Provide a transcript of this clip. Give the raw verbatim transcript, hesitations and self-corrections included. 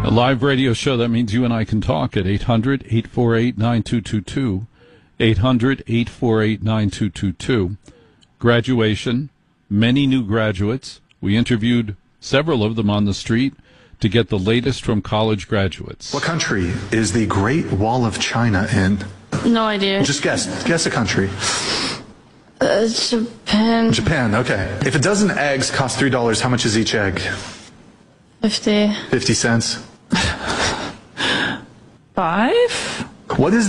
A live radio show, that means you and I can talk at eight hundred, eight four eight, nine two two two. eight hundred, eight four eight, nine two two two. Graduation, many new graduates. We interviewed several of them on the street to get the latest from college graduates. What country is the Great Wall of China in? No idea. Just guess. Guess a country. Uh, Japan. Japan, okay. If a dozen eggs cost three dollars, how much is each egg? Fifty. Fifty cents. Five? What is